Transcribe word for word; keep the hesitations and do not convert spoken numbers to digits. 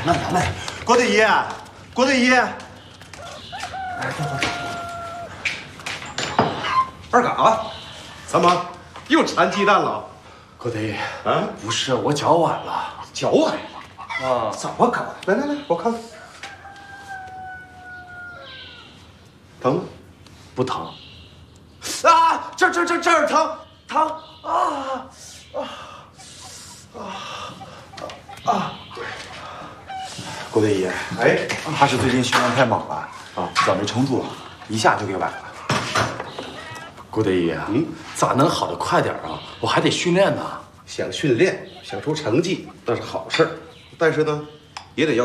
来来来，郭队爷，郭队爷，二嘎，怎么又馋鸡蛋了？ 郭队爷， 啊， 不是，我脚崴了， 脚崴了啊， 怎么搞的？来来来，我看看，疼吗？ 不疼。啊，这这这这儿疼疼啊啊啊啊！ 郭队爷， 哎， 他是最近训练太猛了啊，脚没撑住，一下就给崴了。 郭队爷，嗯，咋能好得快点啊？我还得训练呢。 想训练，想出成绩，那是好事儿，但是呢，也得要。